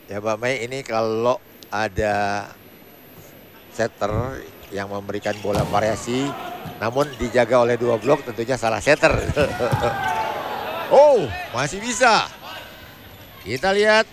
Ya Mbak Mei, ini kalau ada setter yang memberikan bola variasi, namun dijaga oleh 2 blok tentunya salah setter. Oh, masih bisa. Kita lihat